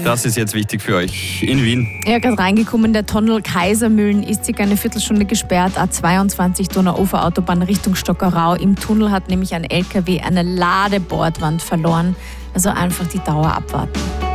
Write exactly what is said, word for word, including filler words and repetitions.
Das ist jetzt wichtig für euch in Wien. Ja, gerade reingekommen, der Tunnel Kaisermühlen ist circa eine Viertelstunde gesperrt. A zweiundzwanzig Donauufer Autobahn Richtung Stockerau. Im Tunnel hat nämlich ein L K W eine Ladebordwand verloren. Also einfach die Dauer abwarten.